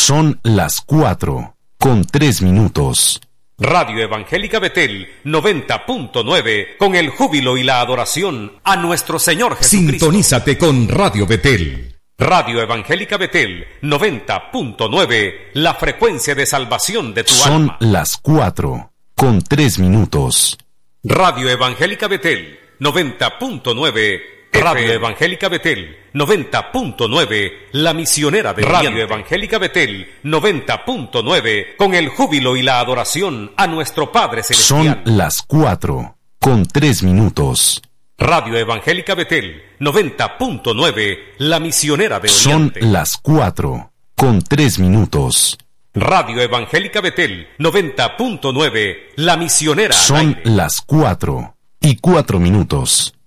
Son las 4:03. Radio Evangélica Betel 90.9, con el júbilo y la adoración a nuestro Señor Jesucristo. Sintonízate con Radio Betel. Radio Evangélica Betel 90.9, la frecuencia de salvación de tu alma. Son las 4:03. Radio Evangélica Betel 90.9, Radio Evangélica Betel 90.9, la misionera de Radio Evangélica Betel 90.9, con el júbilo y la adoración a nuestro Padre Celestial. Son las 4:03. Radio Evangélica Betel 90.9, la misionera de Oriente. Son las 4:03. Radio Evangélica Betel 90.9, la misionera. Son las 4:04.